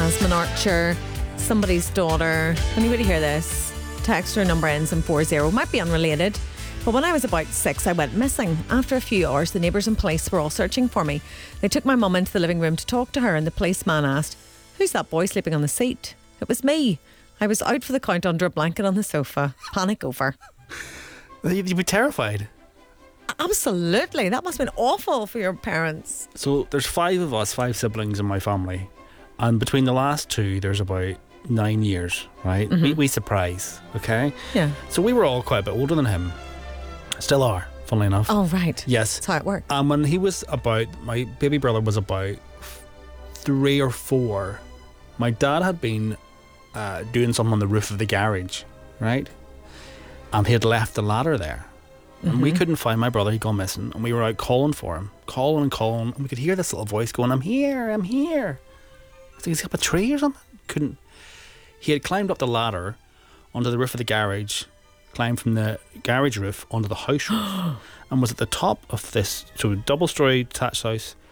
Jasmine Archer, somebody's daughter. Anybody hear this? Text her number ends in 40. Might be unrelated. But when I was about 6, I went missing. After a few hours, the neighbours and police were all searching for me. They took my mum into the living room to talk to her, and the policeman asked, "Who's that boy sleeping on the seat?" It was me. I was out for the count under a blanket on the sofa. Panic over. You'd be terrified. Absolutely. That must have been awful for your parents. So there's 5 of us, 5 siblings in my family. And between the last 2, there's about 9 years, right? We surprise, okay? Yeah. So we were all quite a bit older than him. Still are, funnily enough. Oh, right. Yes. That's how it worked. And when he was about, my baby brother was about 3 or 4, my dad had been doing something on the roof of the garage, right? And he had left the ladder there. And we couldn't find my brother. He'd gone missing. And we were out calling for him. Calling and calling. And we could hear this little voice going, "I'm here, I'm here." I think he's up a tree or something. Couldn't. He had climbed up the ladder onto the roof of the garage, climbed from the garage roof onto the house roof, and was at the top of this double-storey detached house.